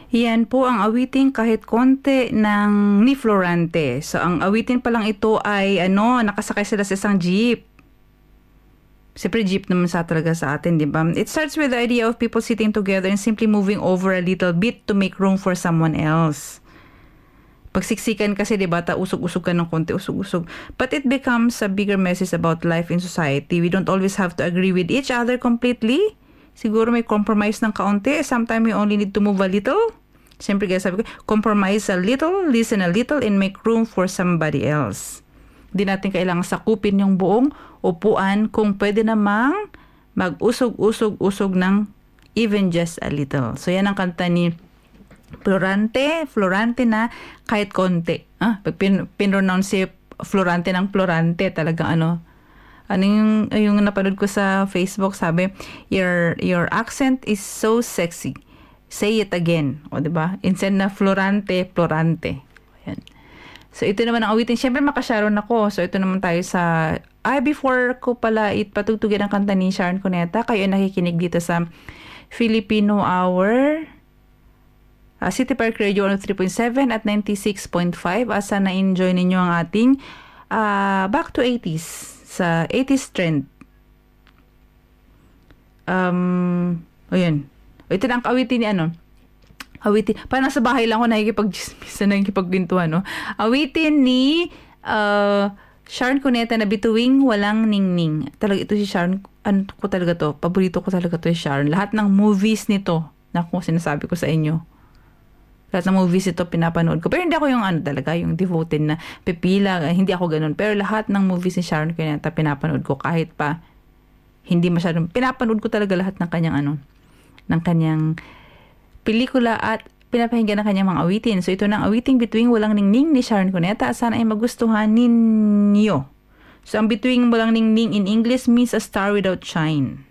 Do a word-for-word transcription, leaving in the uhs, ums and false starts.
Yan po ang awitin kahit konti ng ni Florante. So ang awitin pa lang ito ay ano, nakasakay sila sa isang jeep. Siyempre jeep naman sa talaga sa atin, di ba? It starts with the idea of people sitting together and simply moving over a little bit to make room for someone else. Pagsiksikan kasi, di ba, ta usog-usog ka ng konti, usog-usog. But it becomes a bigger message about life in society. We don't always have to agree with each other completely. Siguro may compromise ng kaunti. Sometimes we only need to move a little. Siyempre, kaya sabi ko, compromise a little, listen a little, and make room for somebody else. Di natin kailangan sakupin yung buong upuan kung pwede namang mag-usog-usog-usog ng even just a little. So, yan ang kanta ni Florante, Florante na kahit konti. Ah, pag pin, pinronounce si Florante ng Florante, talagang ano, ano yung, yung napanood ko sa Facebook, sabi, your, your accent is so sexy. Say it again. O, diba? Instead na Florante, Florante. Ayan. So, ito naman ang awitin. Siyempre, makasharon ako. So, ito naman tayo sa, ay, before ko pala ipatugtugin ang kanta ni Sharon Cuneta, kayo nakikinig dito sa Filipino Hour, Uh, City Park Radio one oh three point seven at ninety-six point five. Asa na-enjoy ninyo ang ating uh, back to eighties, sa eighties trend. Um, o yun. Ito na ang awitin ni ano. Awitin. Parang nasa bahay lang ako nakikipag-gismisa, nakikipag-gintuhan, no? Awitin ni uh, Sharon Cuneta na Bituing Walang Ningning. Talaga ito si Sharon. Ano ko talaga to? Paborito ko talaga to si Sharon. Lahat ng movies nito na kung sinasabi ko sa inyo. Lahat ng movies ito pinapanood ko. Pero hindi ako yung ano talaga, yung devoted na pipila. Hindi ako ganun. Pero lahat ng movies ni Sharon Cuneta pinapanood ko kahit pa hindi masyadong. Pinapanood ko talaga lahat ng kanyang ano, ng kanyang pelikula at pinapahinggan ng kanyang mga awitin. So ito na ang awiting Bituing Walang Ningning ni Sharon Cuneta. Sana ay magustuhan ninyo. So ang Bituing Walang Ningning in English means a star without shine.